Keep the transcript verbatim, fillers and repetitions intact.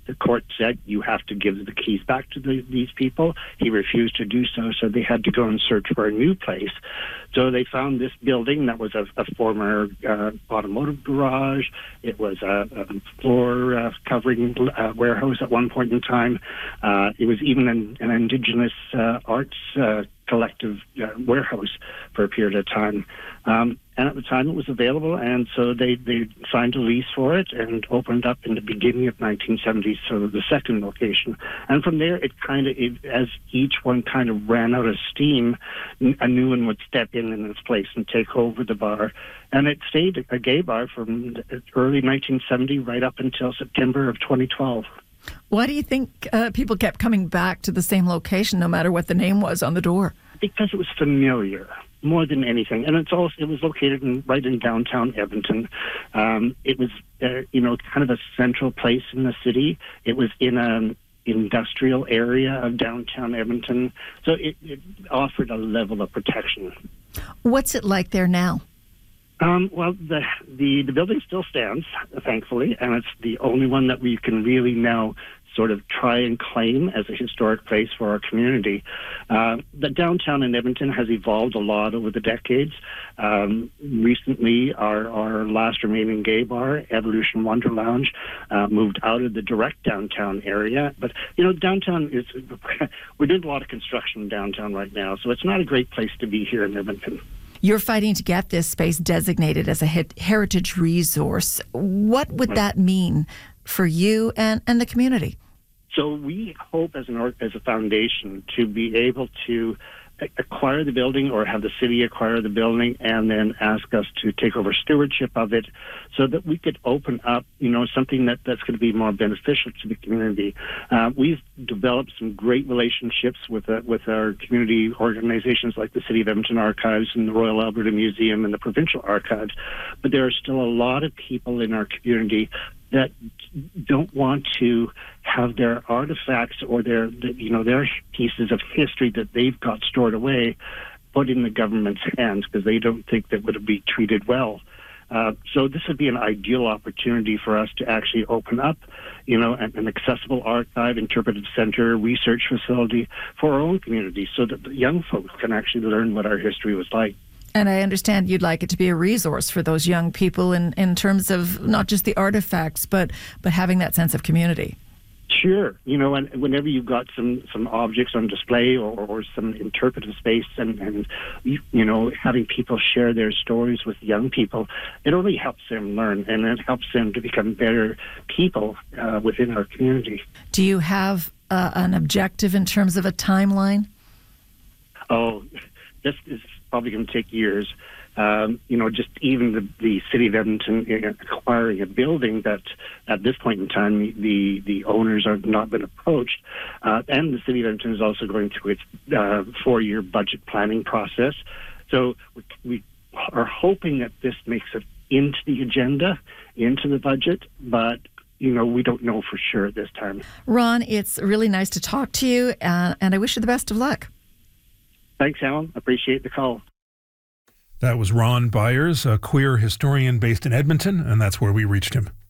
The court said, you have to give the keys back to the, these people. He refused to do so, so they had to go and search for a new place. So they found this building that was a, a former uh, automotive garage. It was a, a floor uh, covering uh, warehouse at one point in time. Uh, it was even an, an indigenous uh, arts uh, collective uh, warehouse for a period of time. Um, and at the time it was available, and so they, they signed a lease for it and opened up in the beginning of nineteen seventy, so the second location. And from there, it kind of, it, as each one kind of ran out of steam, a new one would step in in its place and take over the bar. And it stayed a gay bar from early nineteen seventy right up until September of twenty twelve. Why do you think uh, people kept coming back to the same location, no matter what the name was on the door? Because it was familiar, more than anything. And it's also, it was located in, right in downtown Edmonton. Um, it was, uh, you know, kind of a central place in the city. It was in an industrial area of downtown Edmonton. So it, it offered a level of protection. What's it like there now? Um, well, the, the the building still stands, thankfully, and it's the only one that we can really now sort of try and claim as a historic place for our community. Uh, the downtown in Edmonton has evolved a lot over the decades. Um, recently, our, our last remaining gay bar, Evolution Wonder Lounge, uh, moved out of the direct downtown area. But, you know, downtown is, we're doing a lot of construction downtown right now, so it's not a great place to be here in Edmonton. You're fighting to get this space designated as a heritage resource. What would that mean for you and, and the community? So we hope as an as a foundation to be able to acquire the building or have the city acquire the building and then ask us to take over stewardship of it so that we could open up, you know, something that, that's going to be more beneficial to the community. Uh, we've developed some great relationships with uh, with our community organizations like the City of Edmonton Archives and the Royal Alberta Museum and the Provincial Archives, but there are still a lot of people in our community that don't want to have their artifacts or their, you know, their pieces of history that they've got stored away put in the government's hands because they don't think that would be treated well. Uh, so this would be an ideal opportunity for us to actually open up, you know, an, an accessible archive, interpretive center, research facility for our own community so that the young folks can actually learn what our history was like. And I understand you'd like it to be a resource for those young people in, in terms of not just the artifacts, but but having that sense of community. Sure. You know, and whenever you've got some, some objects on display or, or some interpretive space and, and, you know, having people share their stories with young people, it only helps them learn and it helps them to become better people uh, within our community. Do you have uh, an objective in terms of a timeline? Oh, this is probably going to take years. Um, you know, just even the, the City of Edmonton acquiring a building that at this point in time the, the owners have not been approached. Uh, and the City of Edmonton is also going through its uh, four-year budget planning process. So we, we are hoping that this makes it into the agenda, into the budget, but you know, we don't know for sure at this time. Ron, it's really nice to talk to you, uh, and I wish you the best of luck. Thanks, Alan. Appreciate the call. That was Ron Byers, a queer historian based in Edmonton, and that's where we reached him.